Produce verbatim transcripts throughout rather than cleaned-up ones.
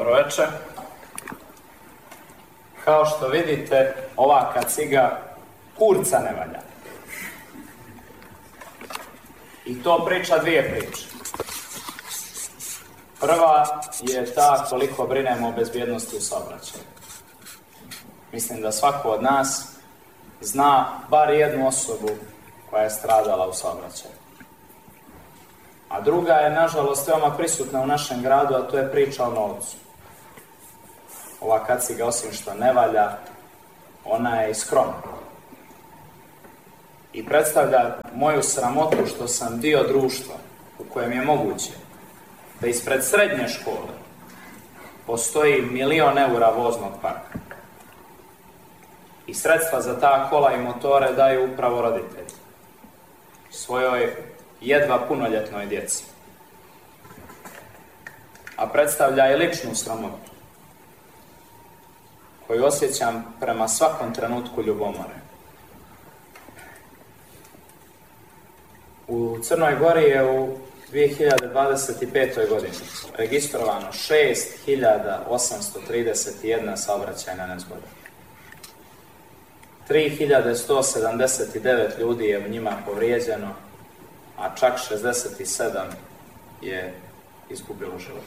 dobro večer. Kao što vidite, ova kaciga kurca ne valja. I to priča dvije priče. Prva je ta koliko brinemo o bezbjednosti u saobraćaju. Mislim da svako od nas zna bar jednu osobu koja je stradala u saobraćaju. A druga je, nažalost, veoma prisutna u našem gradu, a to je priča o novcu. Ova kaciga, osim što ne valja, ona je i skromna. I predstavlja moju sramotu što sam dio društva u kojem je moguće da ispred srednje škole postoji milion eura voznog parka. I sredstva za ta kola i motore daju upravo roditelji svojoj jedva punoljetnoj djeci. A predstavlja i ličnu sramotu koju osjećam prema svakom trenutku ljubomore. U Crnoj Gori je u dvije hiljade dvadeset petoj. godini registrovano šest hiljada osamsto trideset jedna saobraćajna nezgoda. tri hiljade sto sedamdeset devet ljudi je u njima povrijeđeno, a čak šezdeset sedam je izgubilo život.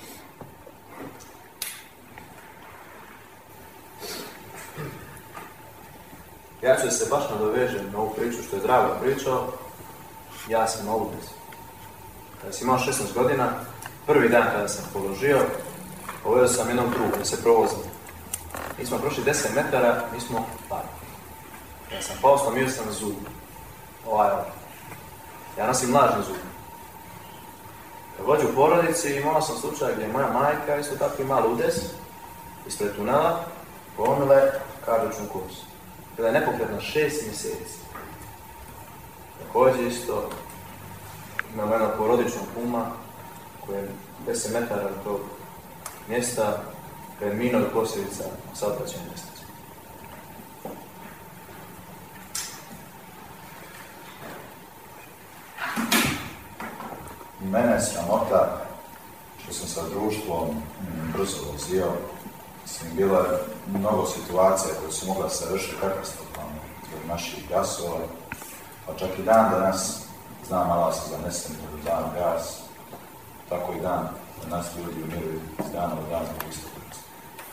Ja ću se baš nadovežem na ovu priču što je Drago pričao. Ja sam na ulici. Kada sam imao šesnaest godina, prvi dan kada sam položio, povedao sam jednom drugu da se provozim. Mi smo prošli deset metara, mi smo pali. Ja sam pao, slomio sam zub. Ovaj, ovaj. Ja nosim lažni zub. Kad vođu u porodici, imao sam slučaj gdje moja majka isto tako imala udes ispred tunela, pomile kardičnu kursu. Bila je nepokretna šest mjeseci. Također isto imam jednog porodičnog kuma koji je deset metara od tog mjesta preminuo od posljedica saobraćajne nesreće. Mene je sramota što sam sa društvom brzo vozio. Mislim, bilo je mnogo situacija koje su mogla se vršiti katastrofalno zbog naših gasova, pa čak i dan danas znam malo se zanesem da dan gas, tako i dan da nas ljudi umiruju iz dana u dan zbog istog